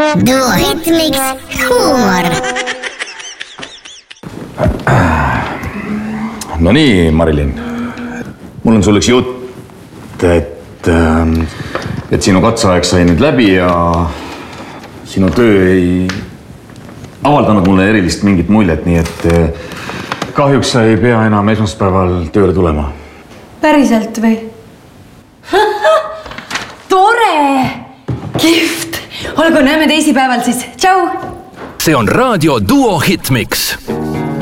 Duo Hitmix huumor. No nii, Marilyn. Mul on sul üks jutt, et sinu katseaeg sai nüüd läbi ja sinu töö ei avaldanud mulle erilist mingit muljet, nii et kahjuks sa ei pea enam esmaspäeval tööle tulema. Päriselt või? Tore! Kihvt! Olgu, näeme teisipäeval siis. Tšau! See on raadio Duo Hitmix.